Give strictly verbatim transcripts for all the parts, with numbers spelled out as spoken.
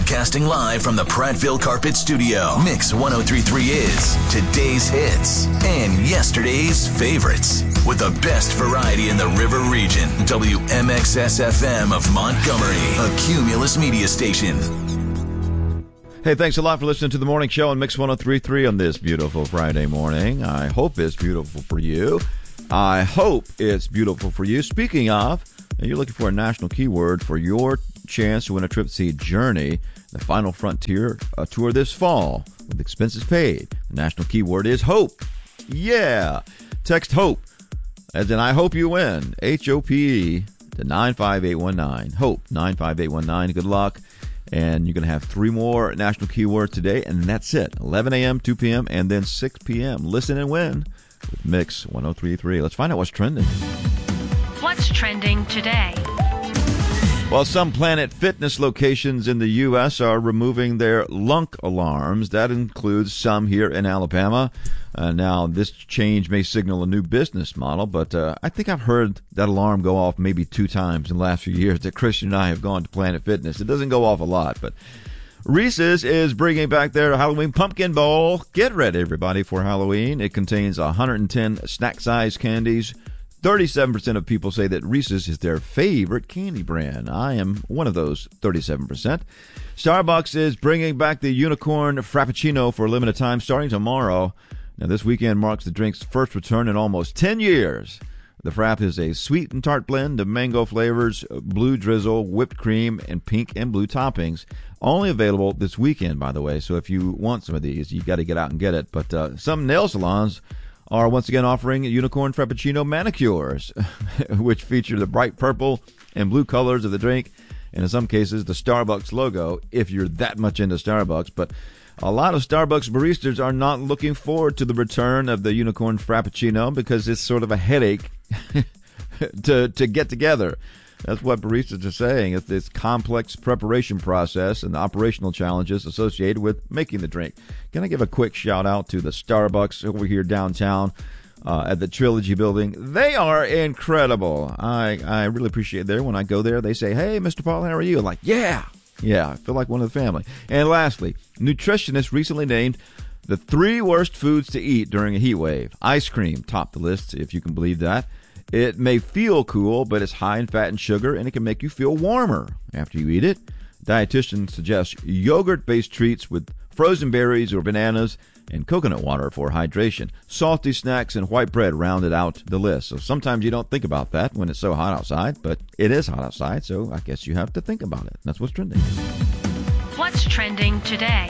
Broadcasting live from the Prattville Carpet Studio. Mix one oh three point three is today's hits and yesterday's favorites. With the best variety in the River Region. W M X S F M of Montgomery, a Cumulus media station. Hey, thanks a lot for listening to the morning show on Mix one oh three point three on this beautiful Friday morning. I hope it's beautiful for you. I hope it's beautiful for you. Speaking of, you're looking for a national keyword for your chance to win a trip to see Journey, the Final Frontier uh, tour this fall, with expenses paid. The national keyword is HOPE. Yeah. Text HOPE, as in I hope you win, H O P E, to nine five eight one nine. HOPE, nine five eight one nine. Good luck. And you're going to have three more national keywords today, and that's it. eleven a.m., two p.m., and then six p.m. Listen and win with Mix one oh three point three. Let's find out what's trending. What's trending today? Well, some Planet Fitness locations in the U S are removing their lunk alarms. That includes some here in Alabama. Uh, now, this change may signal a new business model, but uh, I think I've heard that alarm go off maybe two times in the last few years that Christian and I have gone to Planet Fitness. It doesn't go off a lot, but Reese's is bringing back their Halloween Pumpkin Bowl. Get ready, everybody, for Halloween. It contains one hundred ten snack-sized candies. thirty-seven percent of people say that Reese's is their favorite candy brand. I am one of those thirty-seven percent. Starbucks is bringing back the Unicorn Frappuccino for a limited time starting tomorrow. Now, this weekend marks the drink's first return in almost ten years. The Frap is a sweet and tart blend of mango flavors, blue drizzle, whipped cream, and pink and blue toppings. Only available this weekend, by the way, so if you want some of these, you got to get out and get it. But uh, some nail salons are once again offering Unicorn Frappuccino manicures, which feature the bright purple and blue colors of the drink, and in some cases, the Starbucks logo, if you're that much into Starbucks. But a lot of Starbucks baristas are not looking forward to the return of the Unicorn Frappuccino because it's sort of a headache to to get together. That's what baristas are saying. It's this complex preparation process and the operational challenges associated with making the drink. Can I give a quick shout out to the Starbucks over here downtown uh, at the Trilogy Building? They are incredible. I, I really appreciate it there. When I go there, they say, "Hey, Mister Paul, how are you?" I'm like, yeah. Yeah, I feel like one of the family. And lastly, nutritionists recently named the three worst foods to eat during a heat wave. Ice cream topped the list, if you can believe that. It may feel cool, but it's high in fat and sugar, and it can make you feel warmer after you eat it. Dietitians suggest yogurt-based treats with frozen berries or bananas and coconut water for hydration. Salty snacks and white bread rounded out the list. So sometimes you don't think about that when it's so hot outside, but it is hot outside, so I guess you have to think about it. That's what's trending. What's trending today?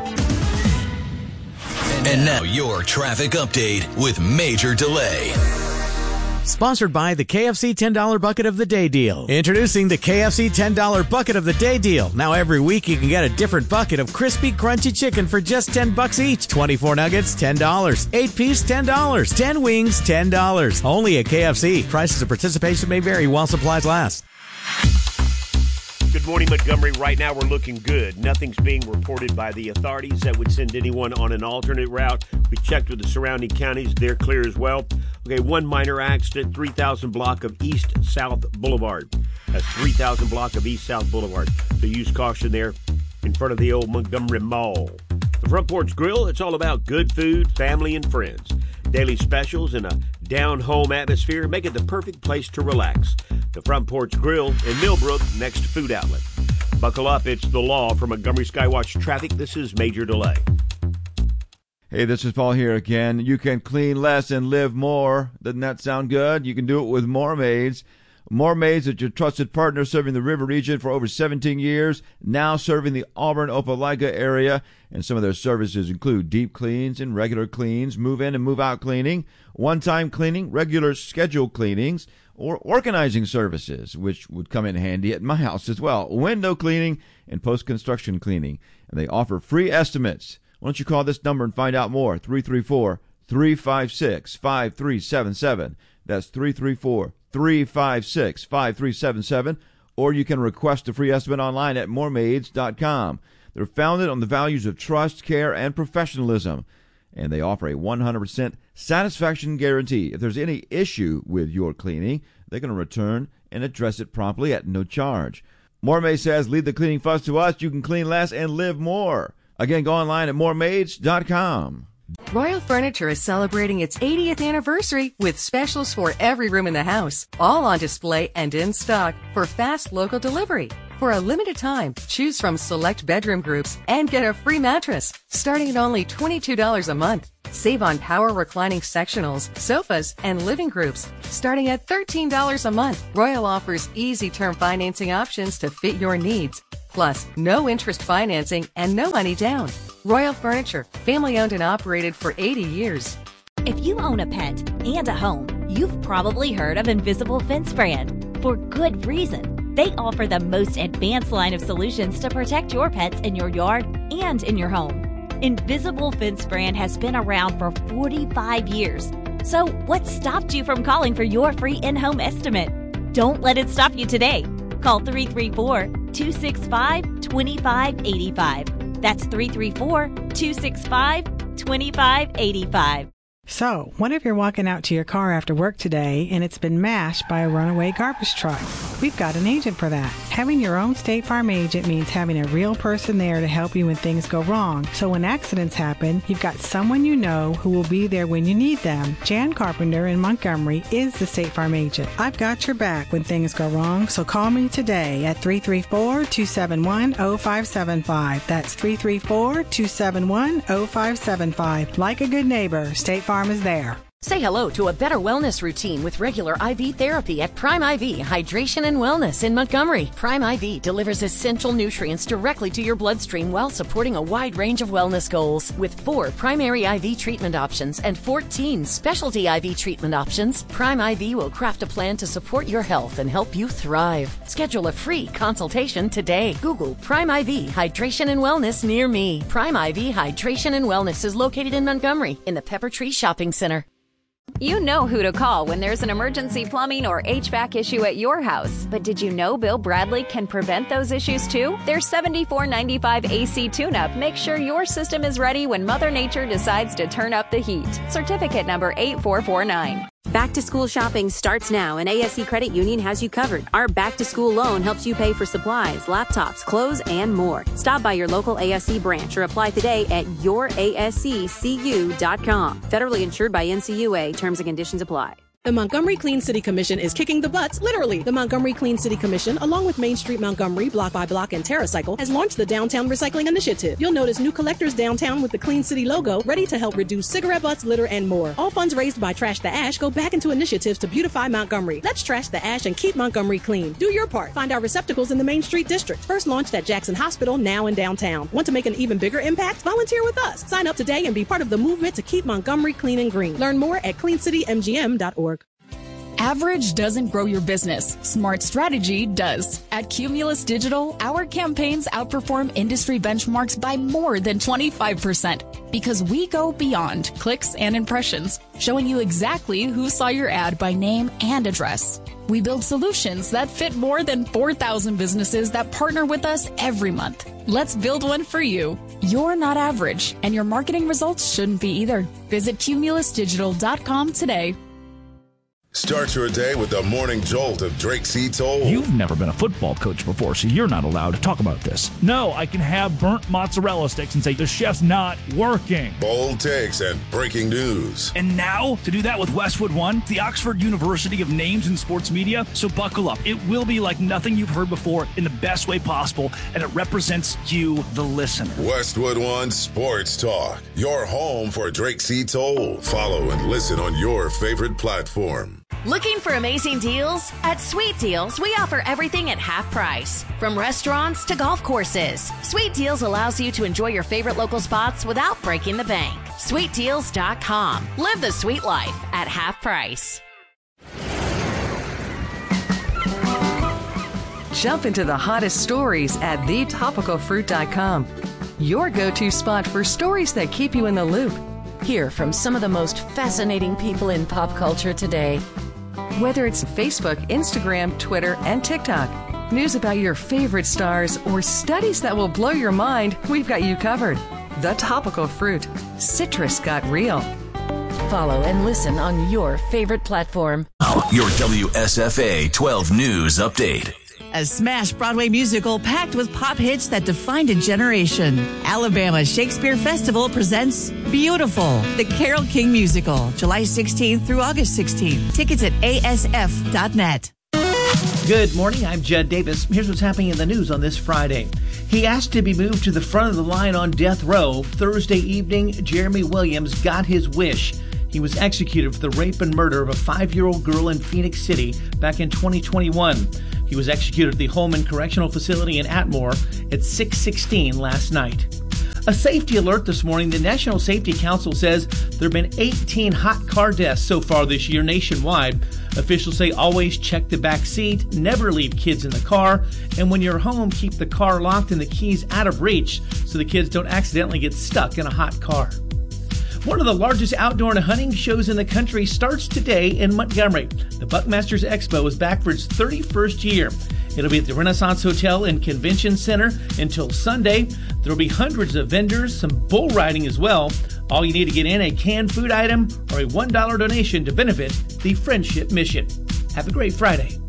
And now your traffic update with Major Delay. Sponsored by the K F C ten dollar Bucket of the Day Deal. Introducing the K F C ten dollar Bucket of the Day Deal. Now every week you can get a different bucket of crispy, crunchy chicken for just ten bucks each. twenty-four nuggets, ten dollars. eight piece, ten dollars. ten wings, ten dollars. Only at K F C. Prices of participation may vary while supplies last. Good morning, Montgomery. Right now we're looking good. Nothing's being reported by the authorities that would send anyone on an alternate route. We checked with the surrounding counties. They're clear as well. Okay, one minor accident, three thousand block of East-South Boulevard. That's three thousand block of East-South Boulevard. So use caution there in front of the old Montgomery Mall. The Front Porch Grill, it's all about good food, family, and friends. Daily specials and a down-home atmosphere make it the perfect place to relax. The Front Porch Grill in Millbrook, next food outlet. Buckle up, it's the law. For Montgomery Skywatch Traffic, this is Major Delay. Hey, this is Paul here again. You can clean less and live more. Doesn't that sound good? You can do it with More Maids. More Maids is your trusted partner serving the River Region for over seventeen years, now serving the Auburn-Opelika area. And some of their services include deep cleans and regular cleans, move-in and move-out cleaning, one-time cleaning, regular scheduled cleanings, or organizing services, which would come in handy at my house as well, window cleaning and post-construction cleaning. And they offer free estimates. Why don't you call this number and find out more? three three four, three five six, five three seven seven. That's three three four, three five six, five three seven seven. Or you can request a free estimate online at more maids dot com. They're founded on the values of trust, care, and professionalism. And they offer a one hundred percent satisfaction guarantee. If there's any issue with your cleaning, they're going to return and address it promptly at no charge. Moormaid says, leave the cleaning fuss to us. You can clean less and live more. Again, go online at moormaids dot com. Royal Furniture is celebrating its eightieth anniversary with specials for every room in the house, all on display and in stock for fast local delivery. For a limited time, choose from select bedroom groups and get a free mattress, starting at only twenty-two dollars a month. Save on power reclining sectionals, sofas, and living groups, starting at thirteen dollars a month. Royal offers easy term financing options to fit your needs. Plus, no interest financing and no money down. Royal Furniture, family owned and operated for eighty years. If you own a pet and a home, you've probably heard of Invisible Fence Brand. For good reason. They offer the most advanced line of solutions to protect your pets in your yard and in your home. Invisible Fence Brand has been around for forty-five years. So what stopped you from calling for your free in-home estimate? Don't let it stop you today. Call three three four, two six five, two five eight five. That's three three four, two six five, two five eight five. So, what if you're walking out to your car after work today and it's been mashed by a runaway garbage truck? We've got an agent for that. Having your own State Farm agent means having a real person there to help you when things go wrong. So when accidents happen, you've got someone you know who will be there when you need them. Jan Carpenter in Montgomery is the State Farm agent. I've got your back when things go wrong, so call me today at three three four, two seven one, zero five seven five. That's three three four, two seven one, zero five seven five. Like a good neighbor, State Farm is there. Say hello to a better wellness routine with regular I V therapy at Prime I V Hydration and Wellness in Montgomery. Prime I V delivers essential nutrients directly to your bloodstream while supporting a wide range of wellness goals. With four primary I V treatment options and fourteen specialty I V treatment options, Prime I V will craft a plan to support your health and help you thrive. Schedule a free consultation today. Google Prime I V Hydration and Wellness near me. Prime I V Hydration and Wellness is located in Montgomery in the Pepper Tree Shopping Center. You know who to call when there's an emergency plumbing or H V A C issue at your house. But did you know Bill Bradley can prevent those issues too? Their seventy-four ninety-five A C tune-up makes sure your system is ready when Mother Nature decides to turn up the heat. Certificate number eight four four nine. Back to school shopping starts now, and A S C Credit Union has you covered. Our back to school loan helps you pay for supplies, laptops, clothes, and more. Stop by your local A S C branch or apply today at your A S C C U dot com. Federally insured by N C U A. Terms and conditions apply. The Montgomery Clean City Commission is kicking the butts, literally. The Montgomery Clean City Commission, along with Main Street Montgomery, Block by Block, and TerraCycle, has launched the Downtown Recycling Initiative. You'll notice new collectors downtown with the Clean City logo, ready to help reduce cigarette butts, litter, and more. All funds raised by Trash the Ash go back into initiatives to beautify Montgomery. Let's trash the ash and keep Montgomery clean. Do your part. Find our receptacles in the Main Street District. First launched at Jackson Hospital, now in downtown. Want to make an even bigger impact? Volunteer with us. Sign up today and be part of the movement to keep Montgomery clean and green. Learn more at clean city m g m dot org. Average doesn't grow your business. Smart strategy does. At Cumulus Digital, our campaigns outperform industry benchmarks by more than twenty-five percent because we go beyond clicks and impressions, showing you exactly who saw your ad by name and address. We build solutions that fit more than four thousand businesses that partner with us every month. Let's build one for you. You're not average, and your marketing results shouldn't be either. Visit cumulus digital dot com today. Start your day with the morning jolt of Drake C. Toll. You've never been a football coach before, so you're not allowed to talk about this. No, I can have burnt mozzarella sticks and say the chef's not working. Bold takes and breaking news. And now, to do that with Westwood One, the Oxford University of Names in Sports Media. So buckle up. It will be like nothing you've heard before in the best way possible, and it represents you, the listener. Westwood One Sports Talk, your home for Drake C. Toll. Follow and listen on your favorite platform. Looking for amazing deals? At Sweet Deals, we offer everything at half price. From restaurants to golf courses, Sweet Deals allows you to enjoy your favorite local spots without breaking the bank. sweet deals dot com. Live the sweet life at half price. Jump into the hottest stories at the topical fruit dot com. Your go-to spot for stories that keep you in the loop. Hear from some of the most fascinating people in pop culture today. Whether it's Facebook, Instagram, Twitter, and TikTok, news about your favorite stars, or studies that will blow your mind, we've got you covered. The Topical Fruit. Citrus got real. Follow and listen on your favorite platform. Your W S F A twelve News Update. a smash Broadway musical packed with pop hits that defined a generation. Alabama Shakespeare Festival presents Beautiful, the Carole King musical, July sixteenth through August sixteenth. Tickets at A S F dot net. Good morning, I'm Judd Davis. Here's what's happening in the news on this Friday. He asked to be moved to the front of the line on death row. Thursday evening, Jeremy Williams got his wish. He was executed for the rape and murder of a five-year-old girl in Phoenix City back in twenty twenty-one. He was executed at the Holman Correctional Facility in Atmore at six sixteen last night. A safety alert this morning. The National Safety Council says there have been eighteen hot car deaths so far this year nationwide. Officials say always check the back seat, never leave kids in the car, and when you're home, keep the car locked and the keys out of reach so the kids don't accidentally get stuck in a hot car. One of the largest outdoor and hunting shows in the country starts today in Montgomery. The Buckmasters Expo is back for its thirty-first year. It'll be at the Renaissance Hotel and Convention Center until Sunday. There will be hundreds of vendors, some bull riding as well. All you need to get in a canned food item or a one dollar donation to benefit the Friendship Mission. Have a great Friday.